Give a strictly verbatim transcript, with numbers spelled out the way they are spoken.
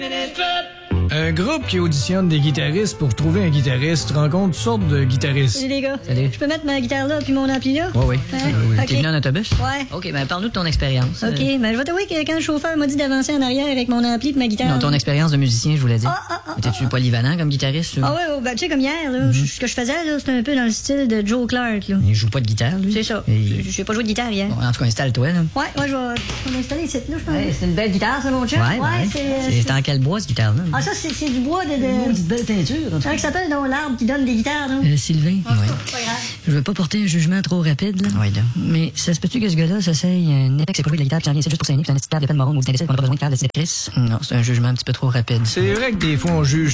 Un groupe qui auditionne des guitaristes pour trouver un guitariste rencontre toutes sortes de guitaristes. Salut les gars. Salut. Je peux mettre ma guitare là puis mon ampli là? Oui, oui. Hein? oui. OK. T'es venu en autobus? Ouais. OK, ben parle-nous de ton expérience. OK, Euh, ben je vais t'avouer que quand le chauffeur m'a dit d'avancer en arrière avec mon ampli et ma guitare... Non, ton expérience de musicien, je voulais dire. Ah, ah, ah, Étais-tu ah, polyvalent comme guitariste? Ou... Ah ouais, oh, ben, tu sais, comme hier, là, Mm-hmm. ce que je faisais, là, c'était un peu dans le style de Joe Clark, là. Il joue pas de guitare, lui? C'est ça. Et- Je je sais pas jouer de guitare hier. Bon, en tout cas, installe-toi, là. Ouais, moi, je vais, je vais m'installer ici, là, je pense. Ouais, c'est une belle guitare, ça, mon chum. Ouais, ouais. c'est... euh, C'est en quel bois, cette guitare-là? Ah, ça, c'est c'est du bois de... de... Maudite belle teinture. Comment ça s'appelle, donc, l'arbre qui donne des guitares, là? Euh, Sylvain? Ah, Ouais. c'est pas grave. Je veux pas porter un jugement trop rapide, là. Oui, là. Mais ça se peut-tu que ce gars-là s'essaye un échec, c'est pas jouer de la guitare, puis s'en vient ici juste pour saigner, puis c'est un petit père de peine marron ou du indécile, qu'on a pas besoin de faire de cicatrice? Non, c'est un jugement un petit peu trop rapide. C'est vrai que des fois, on juge